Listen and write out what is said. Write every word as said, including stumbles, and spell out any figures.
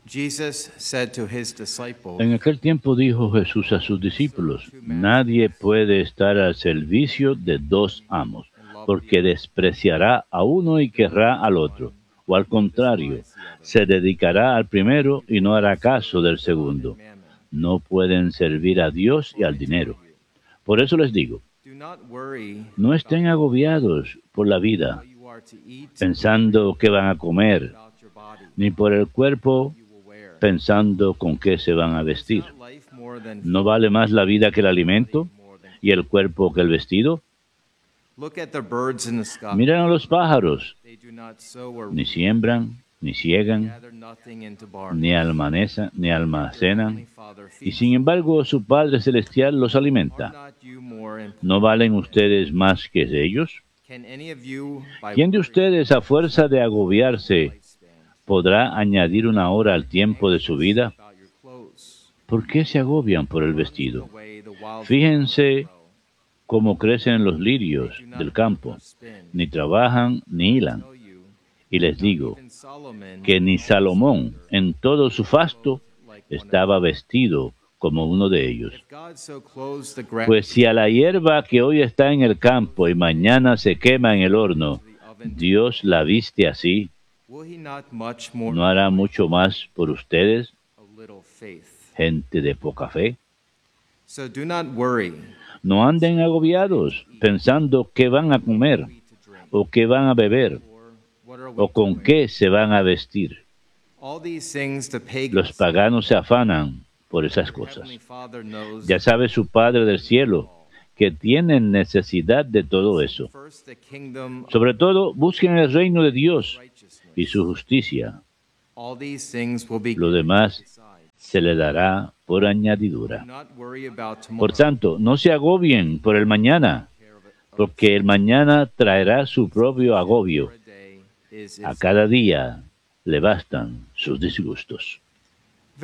Jesus said to his disciples, En aquel tiempo dijo Jesús a sus discípulos, nadie puede estar al servicio de dos amos, porque despreciará a uno y querrá al otro, o al contrario, se dedicará al primero y no hará caso del segundo. No pueden servir a Dios y al dinero. Por eso les digo, Do not worry no estén agobiados por la how vida, you are to eat, pensando qué van a comer, about your body, ni por el cuerpo, you will wear. pensando con qué se van a vestir. Is not life more than ¿No vale más la vida que el alimento more than y el cuerpo que el vestido? Look at the birds in the sky. Miren a los pájaros, They do not sow or ni siembran, ni ciegan, gather nothing into barns. ni almaneza, ni Heavenly almacenan, Father y feeds sin embargo su Padre Celestial los Are alimenta. not you more important? ¿No valen ustedes más que ellos? Can any of you, by ¿Quién de worrying, ustedes, a fuerza de agobiarse, lifespan? podrá añadir una hora al tiempo de su vida? About your clothes. ¿Por qué se agobian por el vestido? Away the wild Fíjense flower. cómo crecen los lirios del campo, ni trabajan ni hilan. Tell you, Y les digo even Solomon que ni Salomón en todo su fasto estaba vestido como uno de ellos. if God so clothes the grass Pues si a la hierba que hoy está en el campo y mañana se quema en el horno, Dios la viste así, will he not much more ¿no hará mucho más por ustedes, a little faith? gente de poca fe? So do not worry No anden agobiados pensando qué van a comer, to drink, o qué van a beber, or what are we o con doing? qué se van a vestir. All these things the pagans, Los paganos se afanan por esas cosas. Heavenly Father knows Ya sabe su Padre del cielo que tienen necesidad de todo eso. first the kingdom of Sobre todo, busquen el reino de Dios righteousness. y su justicia. All these things will be Lo demás besides. se le dará por Do añadidura. not worry about Por tomorrow. tanto, no se agobien por el mañana, Care of it- of porque el mañana traerá su propio agobio. a day is A its cada día le bastan sus disgustos.